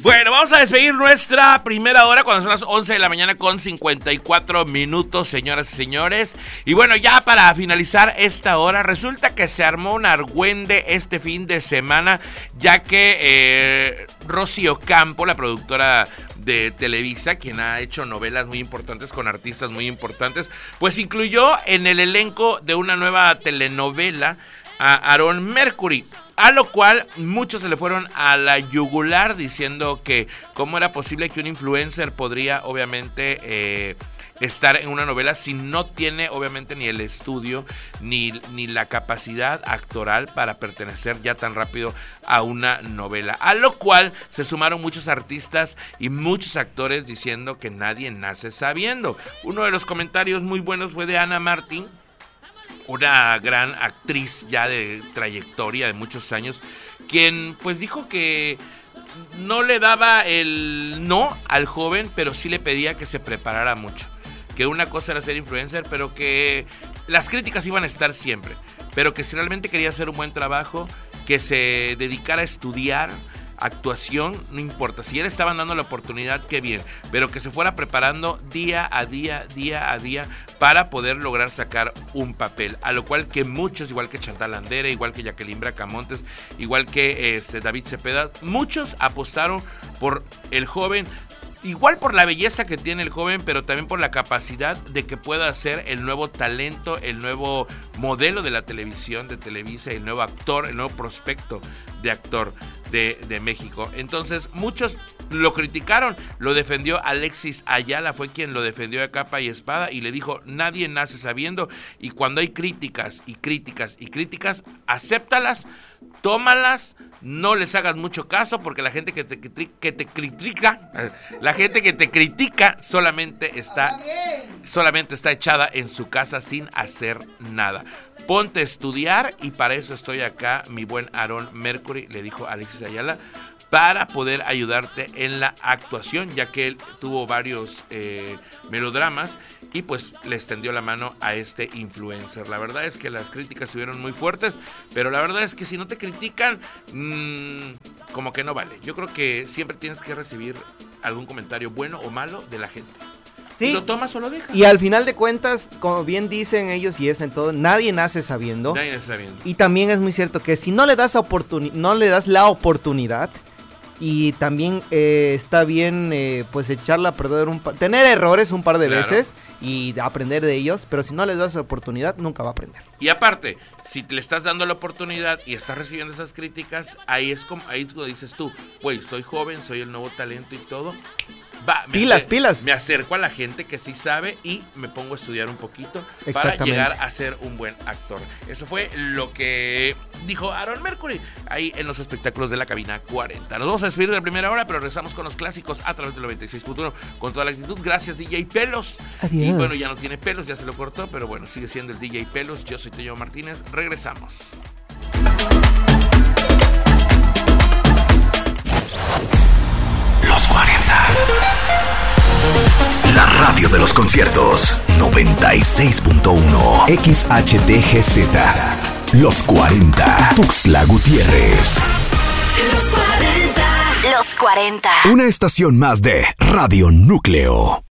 Bueno, vamos a despedir nuestra primera hora cuando son las 11 de la mañana con 54 minutos, señoras y señores. Y bueno, ya para finalizar esta hora, resulta que se armó un argüende este fin de semana, ya que Rosy Ocampo, la productora de Televisa, quien ha hecho novelas muy importantes con artistas muy importantes, pues incluyó en el elenco de una nueva telenovela a Aaron Mercury. A lo cual muchos se le fueron a la yugular diciendo que cómo era posible que un influencer podría obviamente estar en una novela si no tiene obviamente ni el estudio ni la capacidad actoral para pertenecer ya tan rápido a una novela. A lo cual se sumaron muchos artistas y muchos actores diciendo que nadie nace sabiendo. Uno de los comentarios muy buenos fue de Ana Martín, una gran actriz ya de trayectoria de muchos años, quien pues dijo que no le daba el no al joven, pero sí le pedía que se preparara mucho, que una cosa era ser influencer, pero que las críticas iban a estar siempre, pero que si realmente quería hacer un buen trabajo, que se dedicara a estudiar actuación, no importa, si ya le estaban dando la oportunidad, qué bien, pero que se fuera preparando día a día para poder lograr sacar un papel, a lo cual que muchos, igual que Chantal Andere, igual que Jacqueline Bracamontes, igual que David Cepeda, muchos apostaron por el joven, igual por la belleza que tiene el joven, pero también por la capacidad de que pueda ser el nuevo talento, el nuevo modelo de la televisión de Televisa, el nuevo actor, el nuevo prospecto de actor de México. Entonces muchos lo criticaron, lo defendió Alexis Ayala, fue quien lo defendió a capa y espada y le dijo, nadie nace sabiendo, y cuando hay críticas, acéptalas, tómalas, no les hagas mucho caso, porque la gente que te critica solamente está echada en su casa sin hacer nada. Ponte a estudiar y para eso estoy acá, mi buen Aaron Mercury, le dijo Alexis Ayala, para poder ayudarte en la actuación, ya que él tuvo varios melodramas y pues le extendió la mano a este influencer. La verdad es que las críticas estuvieron muy fuertes, pero la verdad es que si no te critican, como que no vale. Yo creo que siempre tienes que recibir algún comentario bueno o malo de la gente. Sí. ¿Lo tomas o lo dejas? Y al final de cuentas, como bien dicen ellos y es en todo, nadie nace sabiendo. Nadie nace sabiendo. Y también es muy cierto que si no le das la oportunidad, y también está bien pues echarla a perder tener errores un par de veces y aprender de ellos, pero si no les das la oportunidad nunca va a aprender. Y aparte, si le estás dando la oportunidad y estás recibiendo esas críticas, ahí es como dices tú, güey, soy joven, soy el nuevo talento y todo. Pilas. Me acerco a la gente que sí sabe y me pongo a estudiar un poquito para llegar a ser un buen actor. Eso fue lo que dijo Aaron Mercury ahí en los espectáculos de la Cabina 40. Nos vamos a despedir de la primera hora, pero regresamos con los clásicos a través del 96.1 con toda la actitud. Gracias, DJ Pelos. Adiós. Y bueno, ya no tiene pelos, ya se lo cortó, pero bueno, sigue siendo el DJ Pelos. Yo soy Toño Martínez. Regresamos. Los 40. La radio de los conciertos. 96.1 XHTGZ. Los 40. Tuxtla Gutiérrez. Los 40. Una estación más de Radio Núcleo.